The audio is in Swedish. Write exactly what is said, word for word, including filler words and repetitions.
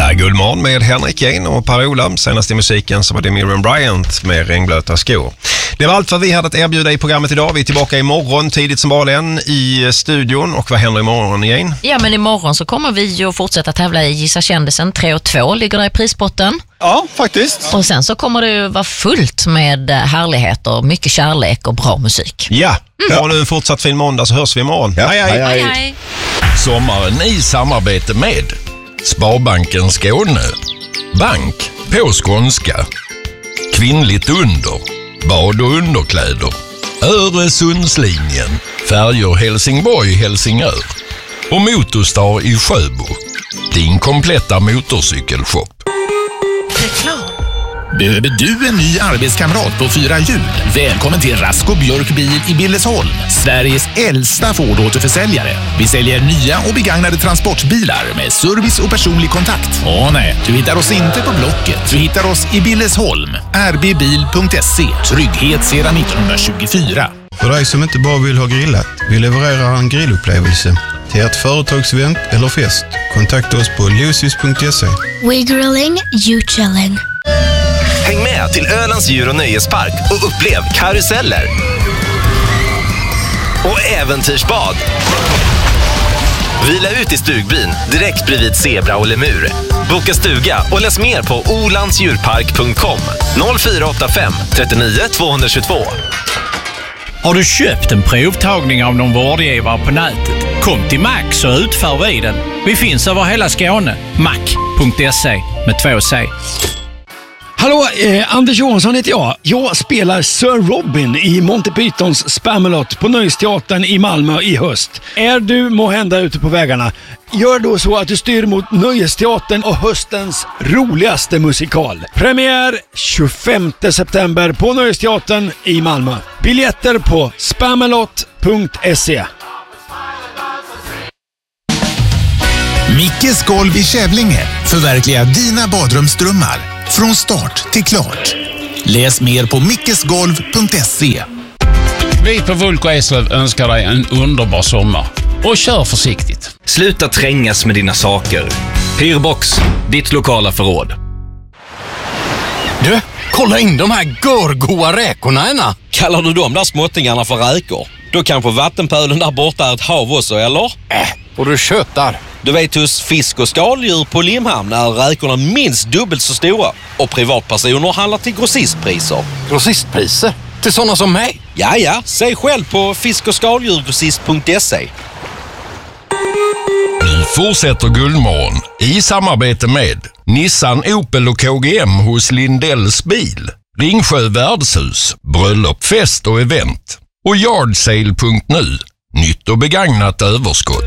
Ja, god morgon med Henrik Jane och Per-Ola. Senast i musiken så var det Miriam Bryant med regnblöta skor. Det var allt vad vi hade att erbjuda i programmet idag. Vi är tillbaka imorgon tidigt som vanligen i studion. Och vad händer imorgon igen? Ja, men imorgon så kommer vi ju fortsätta tävla i Gissa kändisen. tre och två ligger där i prispotten. Ja, faktiskt. Och sen så kommer det ju vara fullt med härligheter, mycket kärlek och bra musik. Ja, mm. Ha nu en fortsatt fin måndag så hörs vi imorgon. Ja. Hej, hej. Hej, hej. Sommaren i samarbete med Sparbanken Skåne, bank på skånska, kvinnligt under, bad och underkläder, Öresundslinjen, färjor Helsingborg-Helsingör och Motorstar i Sjöbo, din kompletta motorcykelshop. Reklam. Behöver du en ny arbetskamrat på fyra hjul? Välkommen till Rasko Björk Bil i Billesholm, Sveriges äldsta Ford-återförsäljare. Vi säljer nya och begagnade transportbilar med service och personlig kontakt. Åh nej, du hittar oss inte på Blocket. Du hittar oss i Billesholm. r b bil punkt se. Trygghet sedan nittonhundratjugofyra. För dig som inte bara vill ha grillat, vi levererar en grillupplevelse till ett företagsevent eller fest. Kontakta oss på lucis punkt se. We grilling, you chilling. Häng med till Ölands djur- och nöjespark och upplev karuseller och äventyrsbad. Vila ut i stugbyn direkt bredvid zebra och lemur. Boka stuga och läs mer på olandsdjurpark punkt com noll fyra åtta fem trettionio tvåhundratjugotvå. Har du köpt en provtagning av någon vårdgivare på nätet? Kom till Max och utför vi den. Vi finns över hela Skåne. mac punkt se med två C. Hallå, eh, Anders Johansson heter jag. Jag spelar Sir Robin i Monty Pythons Spamalot på Nöjesteatern i Malmö i höst. Är du måhända ute på vägarna? Gör då så att du styr mot Nöjesteatern och höstens roligaste musikal. Premiär tjugofemte september på Nöjesteatern i Malmö. Biljetter på spamalot punkt se. Mickes golv i Kävlinge förverkligar dina badrumsdrömmar från start till klart. Läs mer på mickesgolv punkt se. Vi på Vulko Eslöv önskar dig en underbar sommar. Och kör försiktigt. Sluta trängas med dina saker. Hyrbox, ditt lokala förråd. Du, kolla in de här görgoa räkorna ena. Kallar du de där småttingarna för räkor? Då kanske vattenpölen där borta är ett hav också, eller? Äh, och du köttar. Du vet hos fisk- och skaldjur på Limhamn är räkorna minst dubbelt så stora. Och privatpersoner handlar till grossistpriser. Grossistpriser? Till sådana som mig? Ja, ja. Se själv på fisk- och skaldjurgrossist punkt se. Nu fortsätter Guldmorgon i samarbete med Nissan, Opel och K G M hos Lindells bil, Ringsjö värdshus, bröllop, fest och event och yardsale punkt nu. Nytt och begagnat överskott.